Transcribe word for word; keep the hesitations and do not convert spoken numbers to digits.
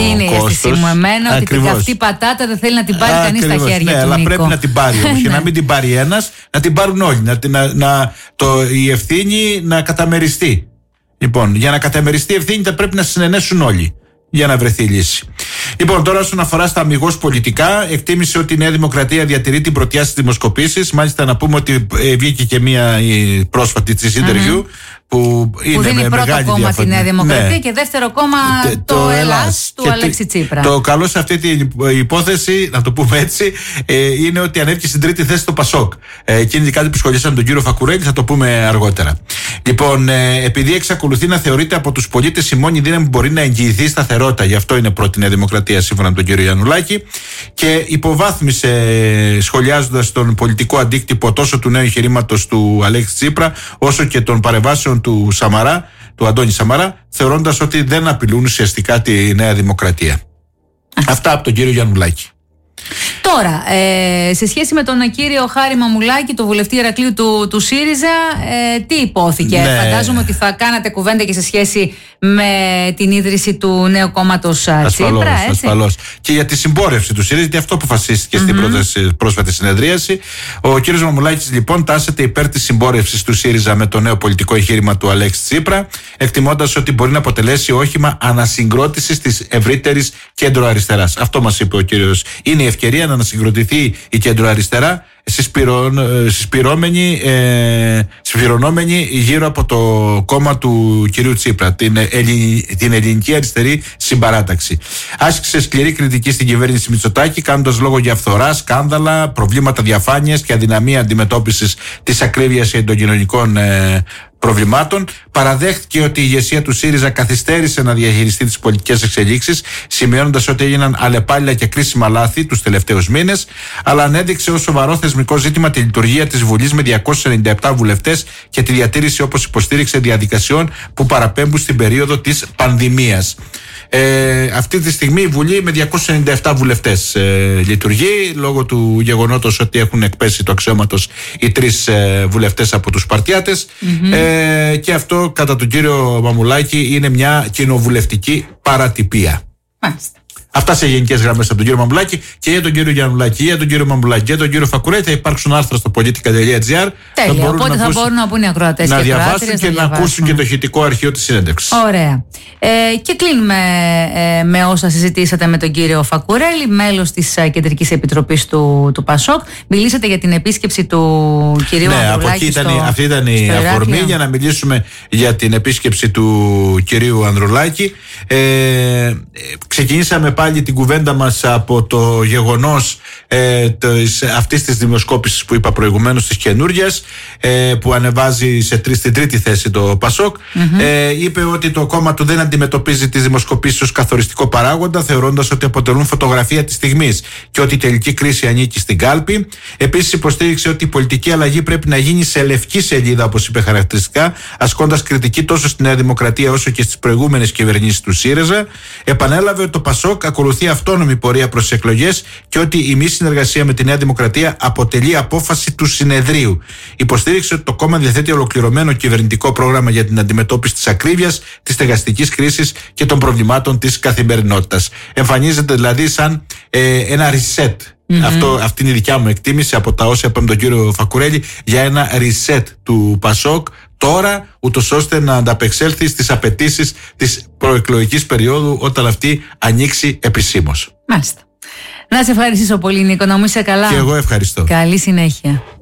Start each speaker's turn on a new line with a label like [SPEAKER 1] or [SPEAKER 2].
[SPEAKER 1] είναι η αίσθησή μου εμένα, ότι την καυτή πατάτα δεν θέλει να την πάρει κανείς στα χέρια
[SPEAKER 2] ναι,
[SPEAKER 1] του.
[SPEAKER 2] Αλλά
[SPEAKER 1] Νίκο.
[SPEAKER 2] πρέπει να την πάρει όμως. Και να μην την πάρει ένας, να την πάρουν όλοι. Να, να, να, το, η ευθύνη να καταμεριστεί. Λοιπόν, για να καταμεριστεί η ευθύνη θα πρέπει να συνενέσουν όλοι για να βρεθεί λύση. Λοιπόν, τώρα όσον αφορά στα αμιγώς πολιτικά, εκτίμησε ότι η Νέα Δημοκρατία διατηρεί την πρωτιά στις δημοσκοπήσεις. Μάλιστα, να πούμε ότι ε, βγήκε και μία η πρόσφατη της interview. Mm-hmm. Που, είναι
[SPEAKER 1] που δίνει
[SPEAKER 2] με
[SPEAKER 1] πρώτο
[SPEAKER 2] μεγάλη
[SPEAKER 1] κόμμα
[SPEAKER 2] διαφορά.
[SPEAKER 1] τη Νέα Δημοκρατία, ναι. Και δεύτερο κόμμα
[SPEAKER 2] Τε,
[SPEAKER 1] το, το Ελλάς του
[SPEAKER 2] και
[SPEAKER 1] Αλέξη Τσίπρα.
[SPEAKER 2] Το καλό σε αυτή την υπόθεση, να το πούμε έτσι, ε, είναι ότι ανέβηκε στην τρίτη θέση το Πασόκ. Ε, εκείνη κάτι που σχολιάσαν τον κύριο Φακουρέλη, θα το πούμε αργότερα. Λοιπόν, ε, επειδή εξακολουθεί να θεωρείται από τους πολίτες η μόνη δύναμη που μπορεί να εγγυηθεί σταθερότητα, γι' αυτό είναι πρώτη Νέα Δημοκρατία, σύμφωνα με τον κύριο Γιαννουλάκη, και υποβάθμισε, σχολιάζοντας τον πολιτικό αντίκτυπο τόσο του νέου εγχειρήματος του Αλέξη Τσίπρα, όσο και των παρεμβάσεων του Σαμαρά, του Αντώνη Σαμαρά, θεωρώντας ότι δεν απειλούν ουσιαστικά τη Νέα Δημοκρατία. Αυτά από τον κύριο Γιαννουλάκη.
[SPEAKER 1] Τώρα, ε, σε σχέση με τον κύριο Χάρη Μαμουλάκη, το βουλευτή Ηρακλείου του, του ΣΥΡΙΖΑ, ε, τι υπόθηκε?
[SPEAKER 2] Ναι.
[SPEAKER 1] Φαντάζομαι ότι θα κάνατε κουβέντα και σε σχέση με την ίδρυση του νέου κόμματος Τσίπρα, έτσι.
[SPEAKER 2] Ασφαλώς. Και για τη συμπόρευση του ΣΥΡΙΖΑ, γιατί αυτό αποφασίστηκε mm-hmm. στην πρώτη, πρόσφατη συνεδρίαση. Ο κύριος Μαμουλάκης, λοιπόν, τάσεται υπέρ της συμπόρευσης του ΣΥΡΙΖΑ με το νέο πολιτικό εγχείρημα του Αλέξη Τσίπρα, εκτιμώντας ότι μπορεί να αποτελέσει όχημα ανασυγκρότησης της ευρύτερης κέντρο-αριστεράς. Αυτό μας είπε ο κύριος. Είναι η ευκαιρία να ανασυγκροτηθεί η κέντρο-αριστερά, συσπηρώμενη, ε, συσπηρωνόμενη γύρω από το κόμμα του κυρίου Τσίπρα, την, Ελλη, την ελληνική αριστερή συμπαράταξη. Άσκησε σκληρή κριτική στην κυβέρνηση Μητσοτάκη, κάνοντας λόγο για φθορά, σκάνδαλα, προβλήματα διαφάνειας και αδυναμία αντιμετώπισης της ακρίβειας και των κοινωνικών ε, προβλημάτων. Παραδέχτηκε ότι η ηγεσία του ΣΥΡΙΖΑ καθυστέρησε να διαχειριστεί τις πολιτικές εξελίξεις, σημειώνοντας ότι έγιναν αλλεπάλληλα και κρίσιμα λάθη τους τελευταίους μήνες, αλλά ανέδειξε ως σοβαρό θεσμικό ζήτημα τη λειτουργία της Βουλής με διακόσιους ενενήντα επτά βουλευτές και τη διατήρηση, όπως υποστήριξε, διαδικασιών που παραπέμπουν στην περίοδο της πανδημίας. Ε, αυτή τη στιγμή η Βουλή με διακόσιους ενενήντα επτά βουλευτές ε, λειτουργεί, λόγω του γεγονότος ότι έχουν εκπέσει το αξιώματος οι τρεις ε, βουλευτές από τους Σπαρτιάτες. Mm-hmm. ε, και αυτό, κατά τον κύριο Μαμουλάκη, είναι μια κοινοβουλευτική παρατυπία.
[SPEAKER 1] Μάλιστα.
[SPEAKER 2] Αυτά σε γενικές γραμμές από τον κύριο Μαμουλάκη. Και για τον κύριο Γιαννουλάκη, για τον κύριο Μαμουλάκη, για τον κύριο Φακουρέλη θα υπάρξουν άρθρα στο politica τελεία gr.
[SPEAKER 1] Τέλεια. Οπότε θα μπορούν να μπουν οι ακροατές
[SPEAKER 2] να
[SPEAKER 1] και
[SPEAKER 2] διαβάσουν και να, να ακούσουν και το ηχητικό αρχείο της συνέντευξης.
[SPEAKER 1] Ωραία. Ε, και κλείνουμε ε, με όσα συζητήσατε με τον κύριο Φακουρέλη, μέλος της uh, Κεντρικής Επιτροπής του, του Πασόκ. Μιλήσατε για την επίσκεψη του κυρίου
[SPEAKER 2] ναι,
[SPEAKER 1] Ανδρουλάκη.
[SPEAKER 2] Από εκεί ήταν,
[SPEAKER 1] στο,
[SPEAKER 2] αυτή ήταν η αφορμή για να μιλήσουμε για την επίσκεψη του κυρίου Ανδρουλάκη. Ε, ξεκινήσαμε πάλι την κουβέντα μας από το γεγονός ε, της, αυτής της δημοσκόπησης που είπα προηγουμένως, της καινούργιας, ε, που ανεβάζει σε τρί, στην τρίτη θέση το Πασόκ. Mm-hmm. Ε, είπε ότι το κόμμα του δεν αντιμετωπίζει τις δημοσκοπήσεις ως καθοριστικό παράγοντα, θεωρώντας ότι αποτελούν φωτογραφία της στιγμής και ότι η τελική κρίση ανήκει στην κάλπη. Επίσης υποστήριξε ότι η πολιτική αλλαγή πρέπει να γίνει σε λευκή σελίδα, όπως είπε χαρακτηριστικά, ασκώντας κριτική τόσο στη Νέα Δημοκρατία όσο και στις προηγούμενες κυβερνήσεις του ΣΥΡΙΖΑ. Επανέλαβε ότι το Πασόκ ακολουθεί αυτόνομη πορεία προς τις εκλογές και ότι η μη συνεργασία με τη Νέα Δημοκρατία αποτελεί απόφαση του συνεδρίου. Υποστήριξε ότι το κόμμα διαθέτει ολοκληρωμένο κυβερνητικό πρόγραμμα για την αντιμετώπιση της ακρίβειας, της στεγαστικής κρίσης και των προβλημάτων της καθημερινότητας. Εμφανίζεται δηλαδή σαν ε, ένα reset. Mm-hmm. Αυτό, αυτή είναι η δικιά μου εκτίμηση από τα όσα είπαμε τον κύριο Φακουρέλη, για ένα reset του Πασόκ τώρα, ούτως ώστε να ανταπεξέλθει στις απαιτήσεις της προεκλογικής περίοδου όταν αυτή ανοίξει επισήμως.
[SPEAKER 1] Μάλιστα. Να σε ευχαριστήσω πολύ, Νίκο, να μου είσαι καλά.
[SPEAKER 2] Και εγώ ευχαριστώ.
[SPEAKER 1] Καλή συνέχεια.